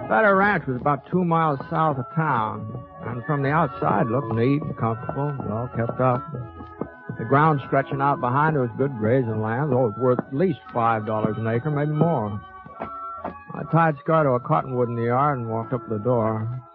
Better Ranch was about 2 miles south of town, and from the outside looked neat and comfortable, well kept up. The ground stretching out behind it was good grazing land, though it was worth at least $5 an acre, maybe more. I tied Scar to a cottonwood in the yard and walked up to the door.